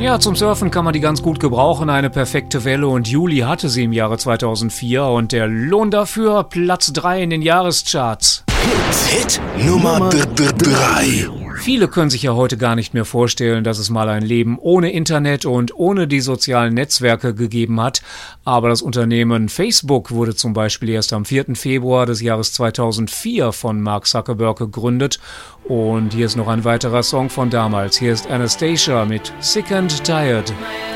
Ja, zum Surfen kann man die ganz gut gebrauchen, eine perfekte Welle, und Juli hatte sie im Jahre 2004 und der Lohn dafür Platz 3 in den Jahrescharts. Hit Nummer 3. Viele können sich ja heute gar nicht mehr vorstellen, dass es mal ein Leben ohne Internet und ohne die sozialen Netzwerke gegeben hat. Aber das Unternehmen Facebook wurde zum Beispiel erst am 4. Februar des Jahres 2004 von Mark Zuckerberg gegründet. Und hier ist noch ein weiterer Song von damals. Hier ist Anastacia mit Sick and Tired.